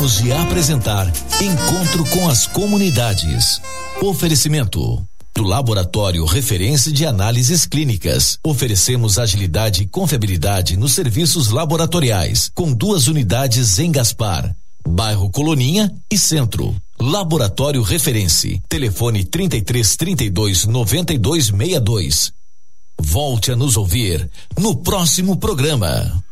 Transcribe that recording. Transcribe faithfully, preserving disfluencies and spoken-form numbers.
Acabamos de apresentar Encontro com as Comunidades. Oferecimento do Laboratório Referência de Análises Clínicas. Oferecemos agilidade e confiabilidade nos serviços laboratoriais, com duas unidades em Gaspar, bairro Coloninha e Centro. Laboratório Referência. Telefone trinta e três, trinta e dois, noventa e dois, sessenta e dois. Volte a nos ouvir no próximo programa.